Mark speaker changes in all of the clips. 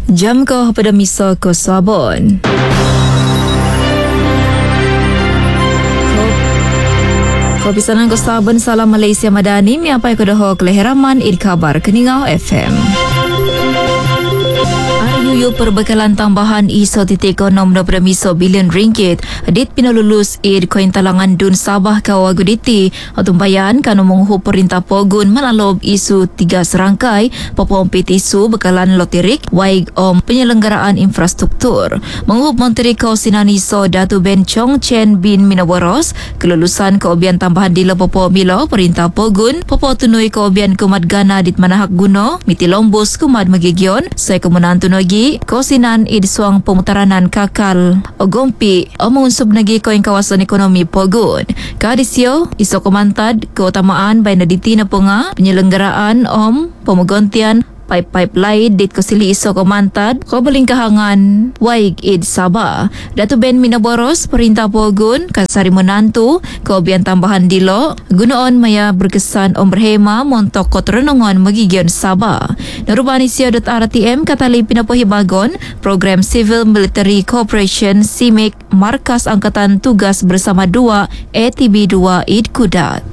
Speaker 1: Jam ko pada misa ko Sabon. Kopisanan ko Sabon salam Malaysia Madani miapai ko doho keleheraman id kabar Keningau FM. RUU perbekalan tambahan ISO.6 miso bilion ringgit dit pinalulus id koin talangan dun Sabah Kawaguditi atau bayan kanu menguhu perintah pogun menalob isu 3 serangkai pepompit isu bekalan loterik waig penyelenggaraan infrastruktur. Menguhup Menteri Kausinan ISO Datu Ben Chong Chen bin Minaboros kelulusan keobian tambahan di lepopo milo perintah pogun popo tunui keobian kumat gana dit manahak guno miti lombos kumat magigion saya kemunan tunogi Kausinan id suang pemutaranan kakal ogompi mengunsub nagi koin kawasan ekonomi pogun. Kadisio iso komantad keutamaan baina ditina punga penyelenggaraan pemegontian pipe lain dit kosili iso komantad ko belingkahangan waig id Sabah. Datu Ben Minaboros perintah pogun kasari menantu keobian tambahan dilo gunoon maya berkesan berhema montok kotrenongon magigion Sabah. Narubani sio.rtm katali pinapohibagon program Civil Military Cooperation CIMIC Markas Angkatan Tugas Bersama 2 ATB 2 id Kudat.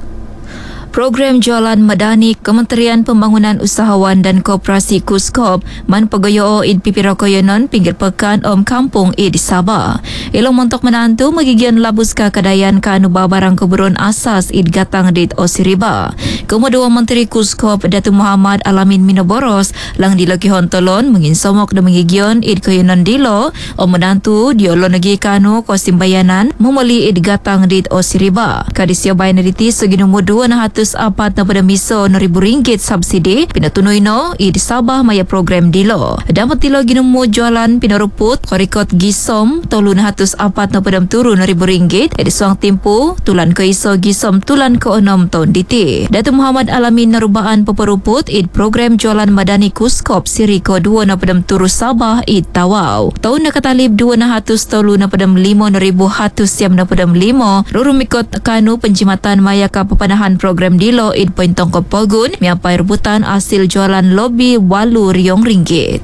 Speaker 1: Program Jualan Madani Kementerian Pembangunan Usahawan dan Koperasi KUSKOP man pagoyo id pipirokoyonon pinggir pekan kampung id Sabah. Ilong montok menantu magigian labus ka kadayan kanu barang keburun asas id gatang dit Osiriba. Kemudian Menteri KUSKOP Datu Muhammad Alamin Minaboros lang dilakihon tolon menginsomok dan magigion id koyonon dilo menantu diolo nagi kanu kosimbayanan memuli id gatang dit Osiriba. Kadisio bayanariti seginumud 200 apat na pada miso RM1,000 subsidi pinatunoy no id Sabah maya program dilo. Dapat dilo ginumo jualan pinaruput korikot gisom 300 apat na padam turun RM1,000 edi suang timpu tulan ke iso gisom tulan ke 6 tahun diti. Datu Muhammad Alamin narubaan peperuput id program jualan Madani KUSKOP Siriko 2 na padam turu Sabah id Tawau. Tahun na katalib 200 tolu na padam 5,100 siam na padam 5 rurumikot kanu penjimatan maya ka papanahan program dilo id pointong ko pogun miapai rebutan hasil jualan lobi RM8,000.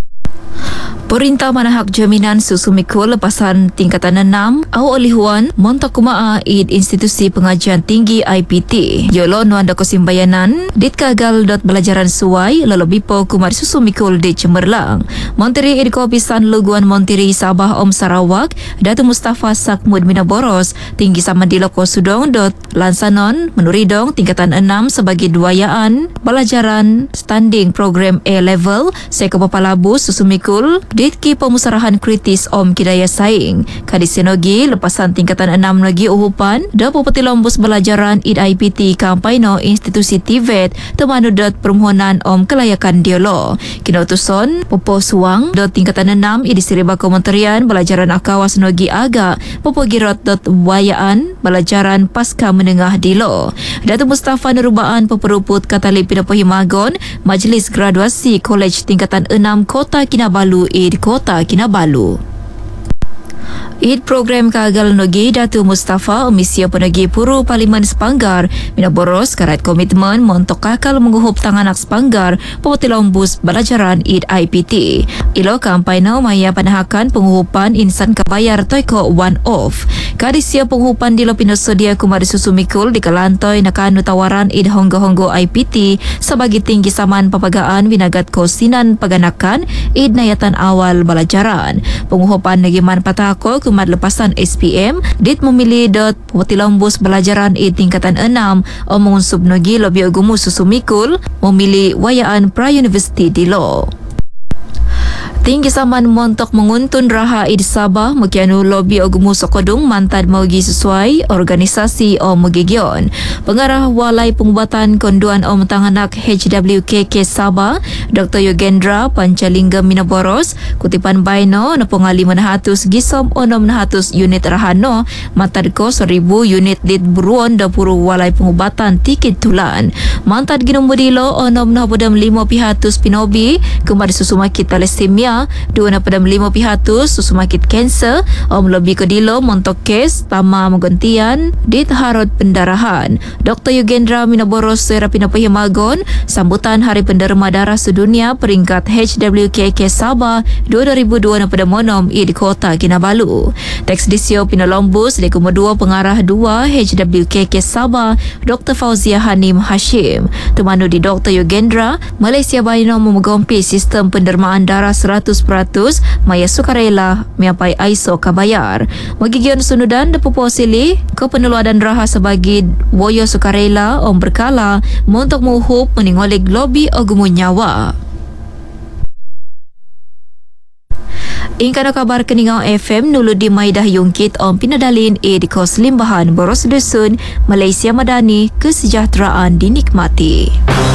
Speaker 1: Perintah manahak jaminan susu mikul lepasan tingkatan 6 au olihuan montok kumaa id institusi pengajian tinggi IPT. Yolo nuanda kosimbayanan dit kagal dot belajaran suai lalobipo kumar susu mikul di Cemerlang. Menteri id Kopisan Luguan Menteri Sabah Sarawak Datu Mustafa Sakmud Minaboros tinggi sama di loko sudong dot lansanon menuridong tingkatan 6 sebagai duayaan belajaran standing program A-level sekopapalabu susu mikul ditki pemusarahan kritis kidaya saing. Kadisenogi lepasan tingkatan 6 lagi uhupan dapo peti lombos belajaran id IPT kampaino institusi TVET temanudot permohonan kelayakan diolo. Kinautuson popo suang dot tingkatan 6 id Siriba Kementerian Belajaran Akawas Nogi Aga popo girot dot wayaan belajaran pasca menengah dilo. Datu Mustafa Nurubaan peperuput katali pinapohimagon Majlis Graduasi Kolej tingkatan 6 Kota Kinabalu id Kota Kinabalu. Id program kagal nogi Datu Mustafa Misio penagi puru Parlimen Sepanggar Minaboros karat komitmen montok kakal menguhup tanganak Sepanggar pemotilombus belajaran id IPT. Ilo kampaino maya panahakan penguhupan insan kabayar toiko one off. Kadisio penguhupan dilo pinosodia kumari susu mikul di kalantoi nakanu tawaran id honggo-honggo IPT sebagai tinggi saman papagaan winagat kosinan paganakan id nayatan awal belajaran. Penguhupan nagiman patako kumat lepasan SPM dit memilih dot pemotilombus belajaran id tingkatan 6 mengunsub nogi lobi agumu susu mikul memilih wayaan pra-university dilo. Tinggi saman montok menguntun raha id Sabah mekianu lobi agumu sokodung mantad maugi sesuai organisasi megigion. Pengarah Walai Pengubatan Konduan Tanganak HWKK Sabah Dr. Yogendra Pancalingga Minaboros kutipan baino na pengali menahatus gisom 600 unit rahano mantad ko 1,000 unit dit buruan dapuru Walai Pengubatan tiket tulan. Mantad ginumudilo 6.5 pihatus pinobi kemari susumakit thalassemia 2.5 pihatus susumakit kanser lebih ke dilo montok kes tama menggantian dit harod pendarahan. Dr. Yogendra Minaboros Sera Pinapahimagon sambutan Hari Penderma Darah Sudu sedunia peringkat HWKK Sabah 2002 pada monom di Kota Kinabalu. Teks disio pinolombus di Komodua Pengarah 2 HWKK Sabah Dr. Fauzia Hanim Hashim. Temanu di Dr. Yogendra, Malaysia Baino memegompi sistem pendermaan darah 100% maya sukarela miapai ISO kabayar. Magigion sunudan de puposili ke peneluadan raha sebagai woyo sukarela om berkala untuk menguhup meningolik lobi ogumun nyawa. Ingkano kabar Keningau FM nulu di Maidah Yungkit om pinadalin di kos limbahan boros dusun Malaysia Madani, kesejahteraan dinikmati.